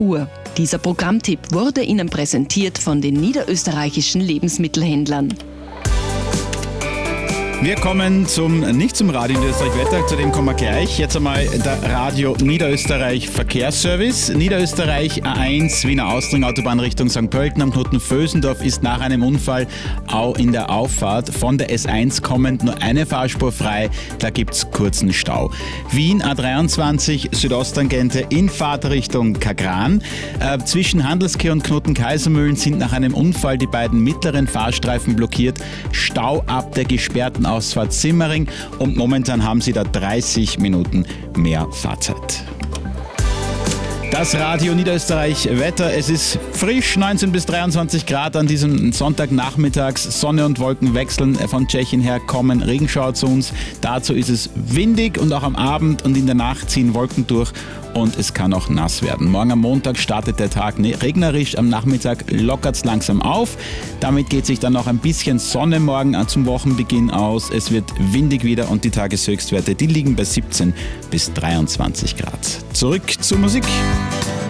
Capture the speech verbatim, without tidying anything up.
Uhr. Dieser Programmtipp wurde Ihnen präsentiert von den niederösterreichischen Lebensmittelhändlern. Wir kommen zum, nicht zum Radio Niederösterreich Wetter, zu dem kommen wir gleich. Jetzt einmal der Radio Niederösterreich Verkehrsservice. Niederösterreich A eins, Wiener Austring, Autobahn Richtung Sankt Pölten am Knoten Vösendorf ist nach einem Unfall auch in der Auffahrt von der S eins kommend nur eine Fahrspur frei. Da gibt es kurzen Stau. Wien A dreiundzwanzig, Südosttangente in Fahrtrichtung Kagran. Äh, zwischen Handelskirche und Knoten Kaisermühlen sind nach einem Unfall die beiden mittleren Fahrstreifen blockiert. Stau ab der gesperrten Ausfahrt Simmering und momentan haben Sie da dreißig Minuten mehr Fahrzeit. Das Radio Niederösterreich Wetter. Es ist frisch, neunzehn bis dreiundzwanzig Grad an diesem Sonntagnachmittags. Sonne und Wolken wechseln von Tschechien her, kommen Regenschauer zu uns. Dazu ist es windig und auch am Abend und in der Nacht ziehen Wolken durch und es kann auch nass werden. Morgen am Montag startet der Tag regnerisch, am Nachmittag lockert es langsam auf. Damit geht sich dann noch ein bisschen Sonne morgen zum Wochenbeginn aus. Es wird windig wieder und die Tageshöchstwerte, die liegen bei siebzehn bis dreiundzwanzig Grad. Zurück zur Musik.